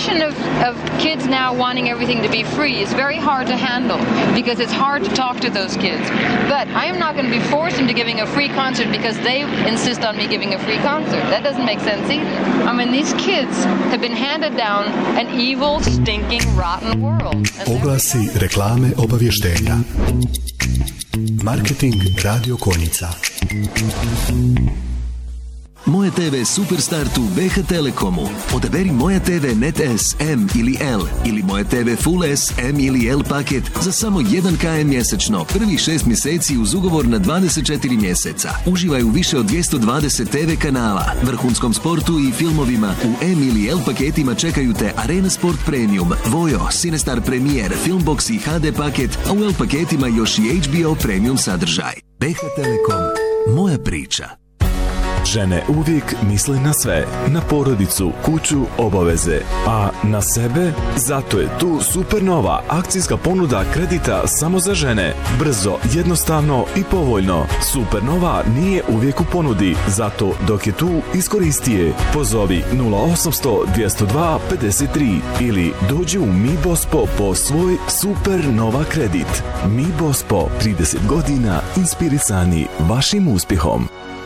notion of kids now wanting everything to be free is very hard to handle because it's hard to talk to those kids. But I am not going to be forced into giving a free concert because they insist on me giving a free concert. That doesn't make sense either. I mean, these kids have been handed down an evil, stinking, rotten world. Oglasi, reklame, obavještenja. Marketing Radio Konjica. Moje TV Superstartu BH Telekomu. Odaberi Moja TV Net S, M ili L ili Moja TV Full S, M ili L paket za samo 1 km mjesečno. Prvih 6 mjeseci uz ugovor na 24 mjeseca. Uživaj u više od 220 TV kanala, vrhunskom sportu i filmovima. U M ili L paketima čekaju te Arena Sport Premium, Vojo, Cinestar Premier, Filmbox i HD paket, a u L paketima još i HBO Premium sadržaj. BH Telekom. Moja priča. Žene uvijek misle na sve, na porodicu, kuću, obaveze, a na sebe? Zato je tu Supernova akcijska ponuda kredita samo za žene. Brzo, jednostavno i povoljno. Supernova nije uvijek u ponudi, zato dok je tu, iskoristi je. Pozovi 0800 202 53 ili dođi u Mi Bospo po svoj Supernova kredit. Mi Bospo, 30 godina inspirisani vašim uspjehom.